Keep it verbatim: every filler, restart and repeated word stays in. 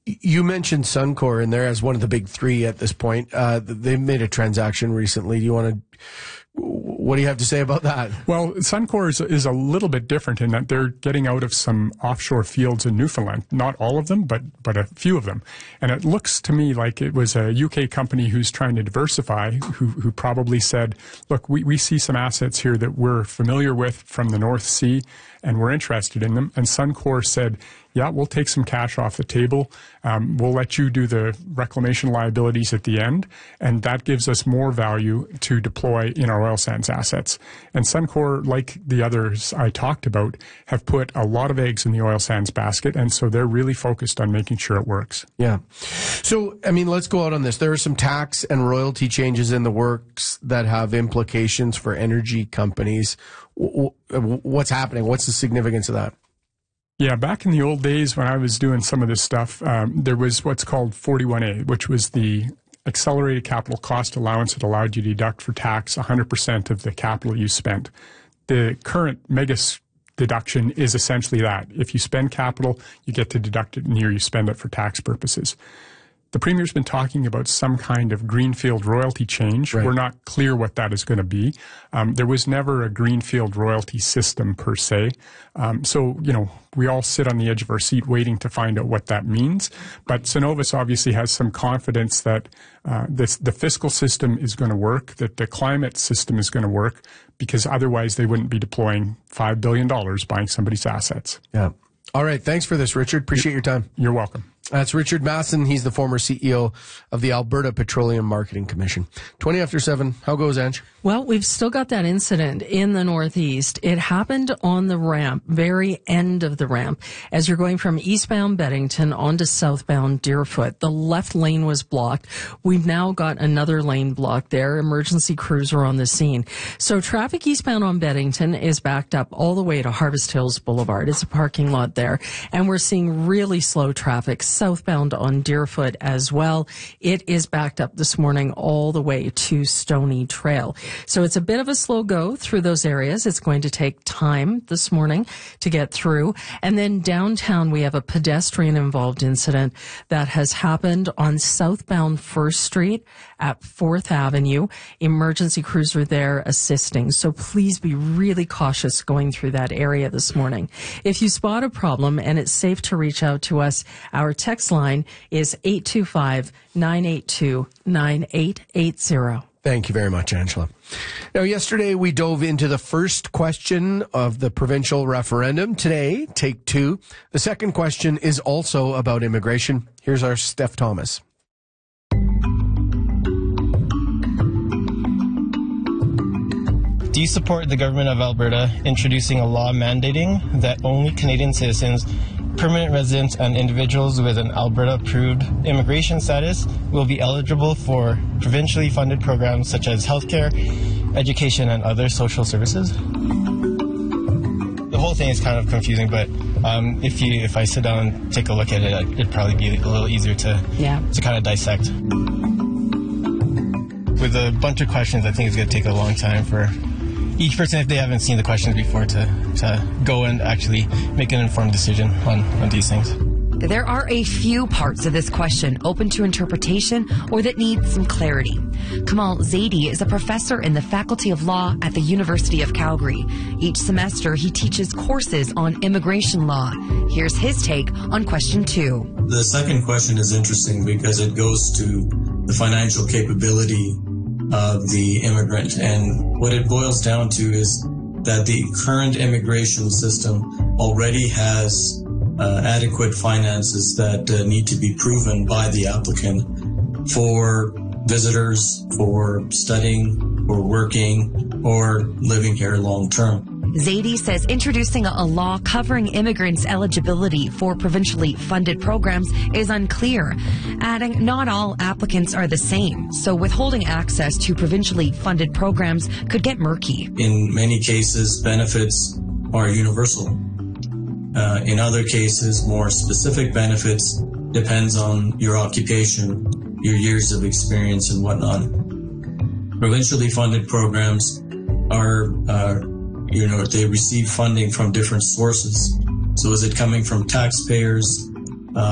You mentioned Suncor in there as one of the big three at this point. Uh, they made a transaction recently. Do you want to, what do you have to say about that? Well, Suncor is, is a little bit different in that they're getting out of some offshore fields in Newfoundland. Not all of them, but, but a few of them. And it looks to me like it was a U K company who's trying to diversify, who, who probably said, look, we, we see some assets here that we're familiar with from the North Sea, and we're interested in them. And Suncor said, yeah, we'll take some cash off the table. Um, we'll let you do the reclamation liabilities at the end, and that gives us more value to deploy in our oil sands assets. And Suncor, like the others I talked about, have put a lot of eggs in the oil sands basket, and so they're really focused on making sure it works. Yeah. So, I mean, let's go out on this. There are some tax and royalty changes in the works that have implications for energy companies. What's happening? What's the significance of that? Yeah, back in the old days when I was doing some of this stuff, um, there was what's called forty-one A, which was the accelerated capital cost allowance that allowed you to deduct for tax one hundred percent of the capital you spent. The current MEGAS deduction is essentially that. If you spend capital, you get to deduct it near you spend it for tax purposes. The Premier's been talking about some kind of greenfield royalty change. Right. We're not clear what that is going to be. Um, there was never a greenfield royalty system per se. Um, so, you know, we all sit on the edge of our seat waiting to find out what that means. But Cenovus obviously has some confidence that uh, this, the fiscal system is going to work, that the climate system is going to work, because otherwise they wouldn't be deploying five billion dollars buying somebody's assets. Yeah. All right. Thanks for this, Richard. Appreciate your time. You're welcome. That's Richard Masson. He's the former C E O of the Alberta Petroleum Marketing Commission. twenty after seven. How goes, Ange? Well, we've still got that incident in the Northeast. It happened on the ramp, very end of the ramp, as you're going from eastbound Beddington onto southbound Deerfoot. The left lane was blocked. We've now got another lane blocked there. Emergency crews are on the scene. So traffic eastbound on Beddington is backed up all the way to Harvest Hills Boulevard. It's a parking lot there. And we're seeing really slow traffic southbound on Deerfoot as well. It is backed up this morning all the way to Stony Trail. So it's a bit of a slow go through those areas. It's going to take time this morning to get through. And then downtown, we have a pedestrian involved incident that has happened on southbound First Street at Fourth Avenue. Emergency crews are there assisting. So please be really cautious going through that area this morning. If you spot a problem and it's safe to reach out to us, our text line is eight two five, nine eight two, nine eight eight zero. Thank you very much, Angela. Now, yesterday we dove into the first question of the provincial referendum. Today, take two. The second question is also about immigration. Here's our Steph Thomas. Do you support the government of Alberta introducing a law mandating that only Canadian citizens, permanent residents, and individuals with an Alberta-approved immigration status will be eligible for provincially funded programs such as healthcare, education, and other social services? The whole thing is kind of confusing, but um, if you if I sit down and take a look at it, it'd probably be a little easier to yeah. to kind of dissect. With a bunch of questions, I think it's going to take a long time for each person, if they haven't seen the questions before, to, to go and actually make an informed decision on, on these things. There are a few parts of this question open to interpretation or that need some clarity. Kamal Zaidi is a professor in the Faculty of Law at the University of Calgary. Each semester, he teaches courses on immigration law. Here's his take on question two. The second question is interesting because it goes to the financial capability of the immigrant. And what it boils down to is that the current immigration system already has uh, adequate finances that uh, need to be proven by the applicant for visitors, for studying, for working, or living here long term. Zaidi says introducing a law covering immigrants' eligibility for provincially funded programs is unclear, adding not all applicants are the same, so withholding access to provincially funded programs could get murky. In many cases, benefits are universal. Uh, in other cases, more specific benefits depends on your occupation, your years of experience, and whatnot. Provincially funded programs are uh, You know, they receive funding from different sources. So is it coming from taxpayers?